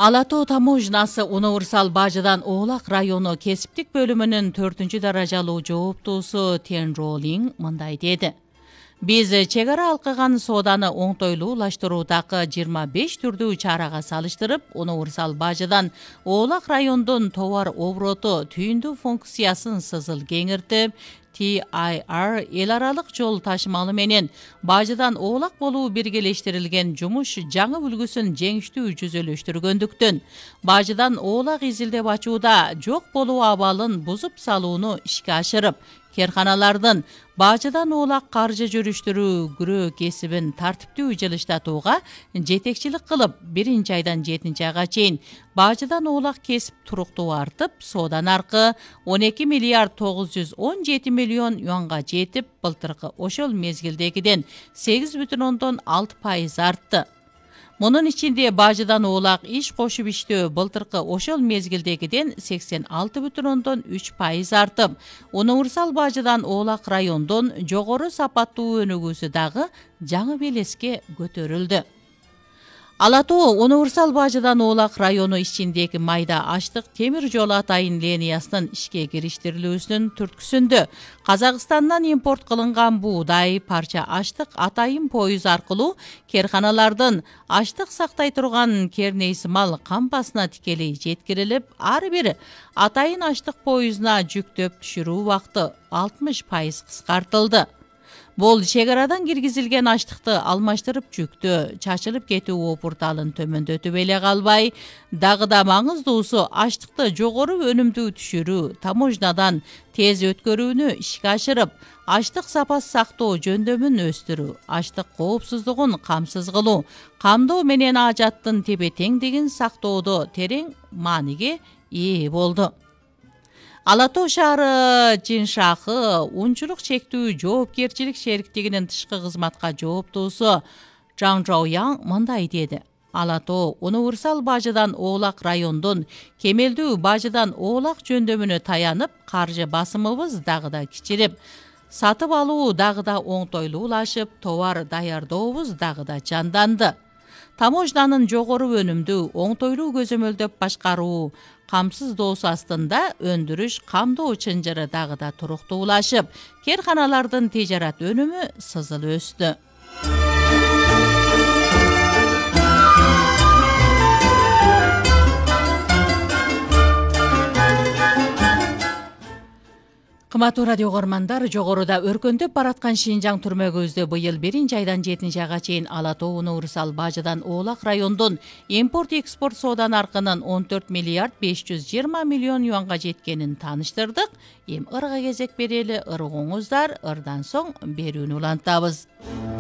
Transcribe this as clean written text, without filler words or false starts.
Ала Тоо таможнасы универсал бажыдан Оолак району кесиптик бөлүмүнүн 4-даражалуу жооптуусу Тен Ролинг мындай деди. Биз чек ара алкаган сооданы оңтойлуулаштыруудагы 25 түрдүү чарага салыштырып, универсал бажыдан Оолак райондун товар обороту түйүндүү функциясын сызыл кеңиртип, TIR эл аралык жол ташымалы менен бажыдан Оолак болуу биргелештирилген жумуш жаңы үлгүсүн жеңиштүү жүзөлөштүргөндүктөн бажыдан Оолак изилдеп ачууда жок болуу абалын бузуп салууну ишке ашырып, керканалардын бажыдан Оолак каржы жүрүштүрүү күрөө кесибин тартиптүү жылыштатууга жетекчилик кылып, 1-айдан 7-айга чейин бажыдан Оолак кесип туруктуу артып, соода наркы 12 миллиард 917 миллион юанга жетип, былтыркы ошол мезгилдегиден 8,6% артты. Мунун ичинде бажыдан Оолак иш кошуп иштөө былтыркы ошол мезгилдегиден 86,3% артып, универсал бажыдан Оолак райондон жогору сапаттуу өнүгүүсү дагы жаңы белеске көтөрүлдү. Ала Тоо универсал бажыдан Оолак району ичиндеги майда аштык темир жол атайын линиясынын ишке кириштирилүүсүнүн түрткүсүндө Казакстандан импорт кылынган буудай, парча аштык атайын поюз аркылуу керканалардын аштык сактай турган кернейсымал кампасына тикелей жеткирилип, ар бир атайын аштык поюзуна жүктөп түшүрүү убакыты 60% кыскартылды. Бул чек арадан киргизилген аштыкты алмаштырып жүктөө, чачылып кетүү опурталын төмөндөтүп эле калбай, дагы да маңыздуусу аштыкты жогору өнүмдүү түшүрүү, таможнадан тез өткөрүүнү ишке ашырып, аштык сапасы сактоо жөндөмүн өстүрүү, аштык коопсуздугун камсыз кылуу, камдоо менен ажаттын тепе-теңдигин сактоодо терең мааниге ээ болду. Ала Тоо шаары Жиншахы унчулук чектүү жоопкерчилик шериктигинин тышкы кызматка жооптуусу Жаң Жаояң мындай деди. Ала Тоо универсал бажыдан Оолак райондун кемелдүү бажыдан Оолак жөндөмүнө таянып, каржы басымыбыз дагы да кичирип, сатып алуу дагы да оңтойлуулашып, товар даярдообуз дагы да жанданды. Таможнанын жогору өнүмдүү, оңтойлуу көзөмөлдөп башкаруу камсыздоосу астында өндүрүш, камдоо чынжыры дагы да туруктуулашып, керканалардын тижарат өнүмү сызыл өстү. Кымбаттуу радио көрөрмандар, жогоруда өркөндөп бараткан Шинжаң түрмөгүбүздө быйыл 1-айдан 7-айга чейин Ала Тоо универсал бажыдан Оолак райондун импорт-экспорт соода наркынын 14 миллиард 520 миллион юанга жеткенин тааныштырдык. Эми ырга кезек берели, ыргоңуздар, ырдан соң берүүнү улантабыз.